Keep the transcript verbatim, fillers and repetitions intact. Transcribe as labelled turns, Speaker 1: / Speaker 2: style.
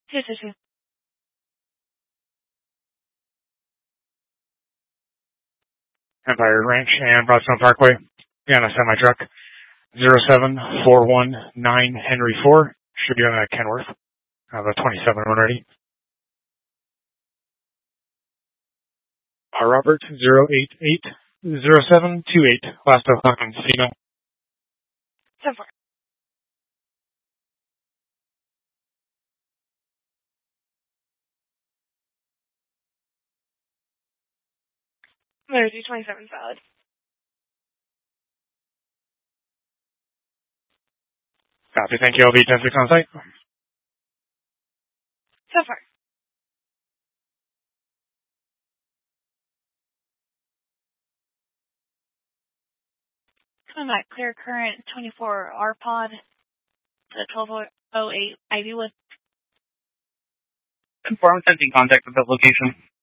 Speaker 1: two two two.
Speaker 2: Empire Ranch and Broadstone Parkway. And a semi-truck. zero seven four one nine Henry four. Should be on that Kenworth. Uh, the twenty-seven one ready. Uh, Robert zero eight eight zero seven two eight. Last of Hawkins, female.
Speaker 1: So far. There's D twenty-seven valid.
Speaker 2: Copy, thank you. I'll be ten six on site.
Speaker 1: So far. Coming back, clear current twenty-four R pod to twelve oh eight Ivywood.
Speaker 3: Inform sending contact with that location.